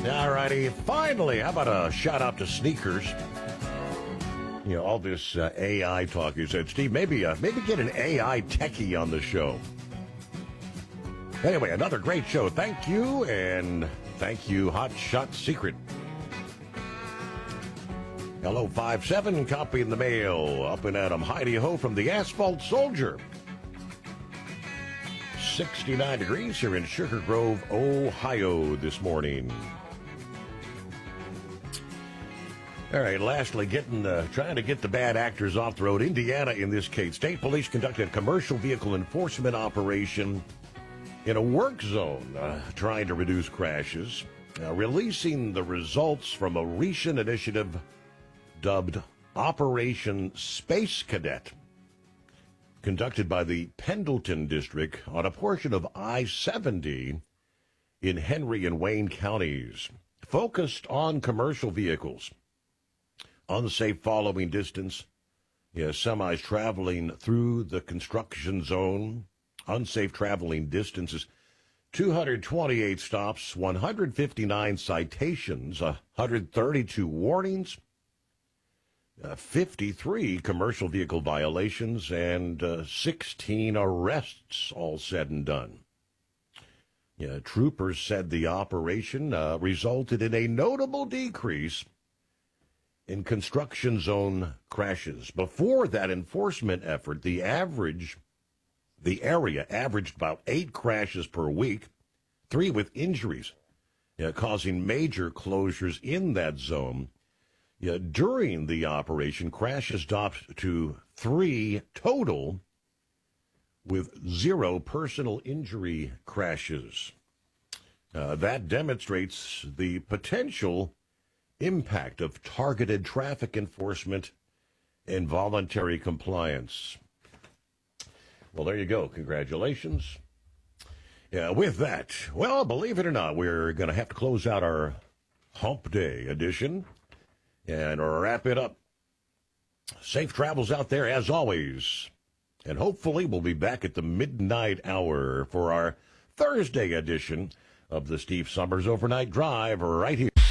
All righty. Finally, how about a shout out to sneakers? You know, all this AI talk. You said, Steve, maybe get an AI techie on the show. Anyway, another great show. Thank you, and thank you, Hot Shot Secret. Hello, 5-7, copy in the mail. Up and at 'em. Heidi Ho from the Asphalt Soldier. 69 degrees here in Sugar Grove, Ohio this morning. All right, lastly, trying to get the bad actors off the road. Indiana, in this case, state police conducted a commercial vehicle enforcement operation in a work zone, trying to reduce crashes, releasing the results from a recent initiative dubbed Operation Space Cadet, conducted by the Pendleton District on a portion of I-70 in Henry and Wayne counties, focused on commercial vehicles. Unsafe following distance, semis traveling through the construction zone, unsafe traveling distances, 228 stops, 159 citations, 132 warnings, 53 commercial vehicle violations, and 16 arrests, all said and done. Troopers said the operation resulted in a notable decrease in construction zone crashes. Before that enforcement effort, the area averaged about 8 crashes per week, 3 with injuries, causing major closures in that zone. During the operation, crashes dropped to 3 total, with 0 personal injury crashes. That demonstrates the potential impact of targeted traffic enforcement and voluntary compliance. Well, there you go. Congratulations. With that, well, believe it or not, we're going to have to close out our Hump Day edition and wrap it up. Safe travels out there, as always. And hopefully we'll be back at the midnight hour for our Thursday edition of the Steve Summers Overnight Drive right here.